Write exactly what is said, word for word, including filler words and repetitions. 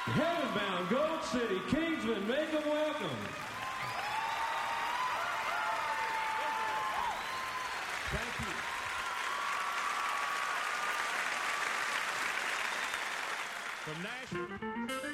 Heavenbound, Gold City, Kingsman, make them welcome. Thank you. From Nashville.